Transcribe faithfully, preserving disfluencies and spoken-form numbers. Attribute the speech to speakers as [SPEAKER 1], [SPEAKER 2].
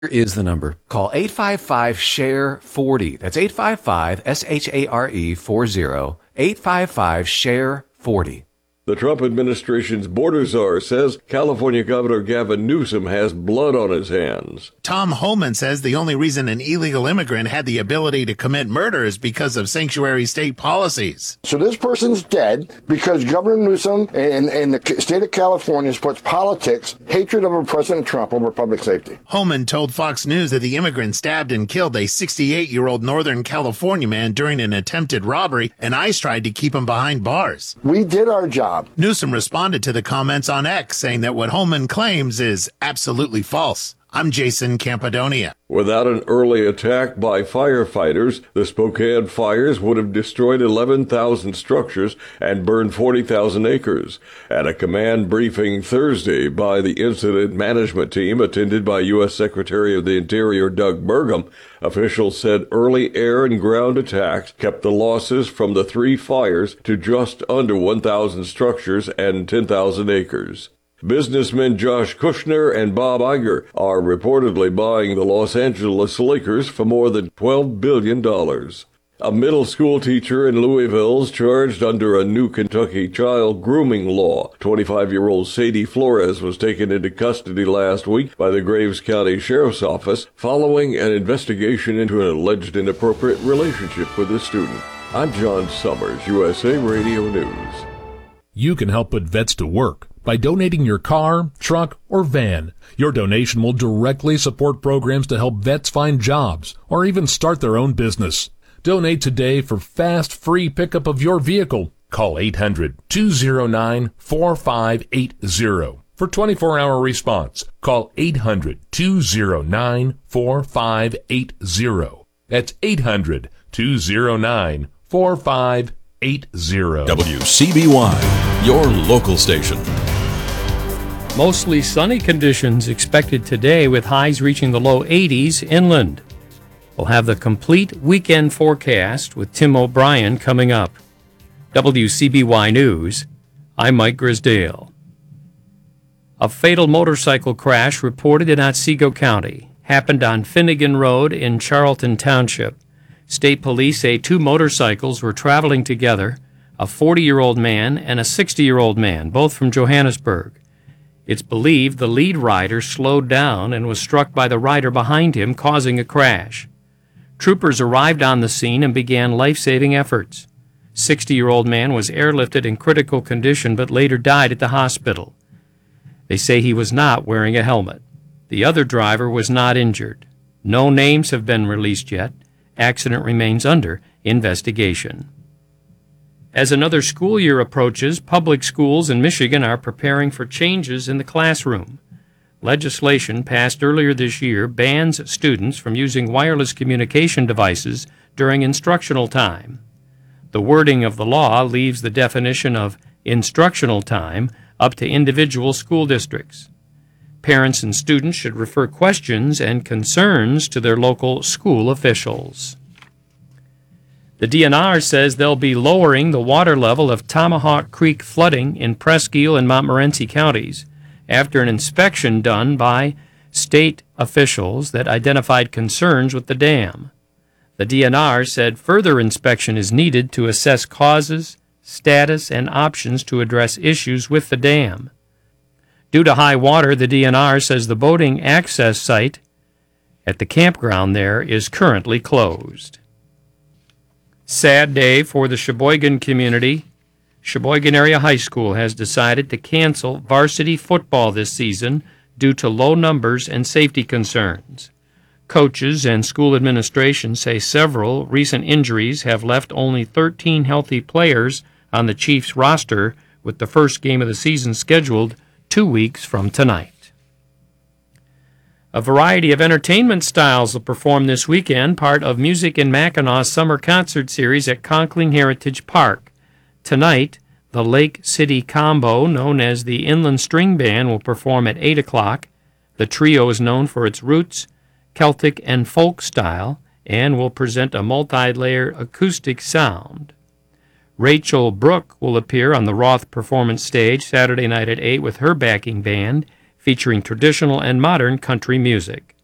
[SPEAKER 1] Here is the number. Call eight five five, S H A R E, forty. That's eight five five, S H A R E, forty. eight five five, S H A R E, forty.
[SPEAKER 2] The Trump administration's border czar says California Governor Gavin Newsom has blood on his hands.
[SPEAKER 3] Tom Homan says the only reason an illegal immigrant had the ability to commit murder is because of sanctuary state policies.
[SPEAKER 4] So this person's dead because Governor Newsom and, and the state of California puts politics, hatred of President Trump over public safety.
[SPEAKER 3] Homan told Fox News that the immigrant stabbed and killed a sixty-eight-year-old Northern California man during an attempted robbery, and ICE tried to keep him behind bars.
[SPEAKER 4] We did our job.
[SPEAKER 3] Newsom responded to the comments on X, saying that what Homan claims is absolutely false. I'm Jason Campadonia.
[SPEAKER 2] Without an early attack by firefighters, the Spokane fires would have destroyed eleven thousand structures and burned forty thousand acres. At a command briefing Thursday by the incident management team attended by U S Secretary of the Interior Doug Burgum, officials said early air and ground attacks kept the losses from the three fires to just under one thousand structures and ten thousand acres. Businessmen Josh Kushner and Bob Iger are reportedly buying the Los Angeles Lakers for more than twelve billion dollars. A middle school teacher in Louisville is charged under a new Kentucky child grooming law. twenty-five-year-old Sadie Flores was taken into custody last week by the Graves County Sheriff's Office following an investigation into an alleged inappropriate relationship with a student. I'm John Summers, U S A Radio News.
[SPEAKER 5] You can help put vets to work by donating your car, truck, or van. Your donation will directly support programs to help vets find jobs or even start their own business. Donate today for fast, free pickup of your vehicle. Call eight hundred, two oh nine, four five eight oh for twenty-four hour response. Call eight hundred, two oh nine, four five eight oh. That's eight hundred, two oh nine, four five eight oh.
[SPEAKER 6] W C B Y, your local station.
[SPEAKER 7] Mostly sunny conditions expected today with highs reaching the low eighties inland. We'll have the complete weekend forecast with Tim O'Brien coming up. W C B Y News, I'm Mike Grisdale. A fatal motorcycle crash reported in Otsego County happened on Finnegan Road in Charlton Township. State police say two motorcycles were traveling together, a forty-year-old man and a sixty-year-old man, both from Johannesburg. It's believed the lead rider slowed down and was struck by the rider behind him, causing a crash. Troopers arrived on the scene and began life-saving efforts. sixty-year-old man was airlifted in critical condition but later died at the hospital. They say he was not wearing a helmet. The other driver was not injured. No names have been released yet. Accident remains under investigation. As another school year approaches, public schools in Michigan are preparing for changes in the classroom. Legislation passed earlier this year bans students from using wireless communication devices during instructional time. The wording of the law leaves the definition of instructional time up to individual school districts. Parents and students should refer questions and concerns to their local school officials. The D N R says they'll be lowering the water level of Tomahawk Creek flooding in Presque and Montmorency counties after an inspection done by state officials that identified concerns with the dam. The D N R said further inspection is needed to assess causes, status, and options to address issues with the dam. Due to high water, the D N R says the boating access site at the campground there is currently closed. Sad day for the Sheboygan community. Sheboygan Area High School has decided to cancel varsity football this season due to low numbers and safety concerns. Coaches and school administration say several recent injuries have left only thirteen healthy players on the Chiefs roster, with the first game of the season scheduled two weeks from tonight. A variety of entertainment styles will perform this weekend, part of Music in Mackinaw's summer concert series at Conkling Heritage Park. Tonight, the Lake City Combo, known as the Inland String Band, will perform at eight o'clock. The trio is known for its roots, Celtic, and folk style, and will present a multi-layer acoustic sound. Rachel Brooke will appear on the Roth Performance Stage Saturday night at eight with her backing band, featuring traditional and modern country music.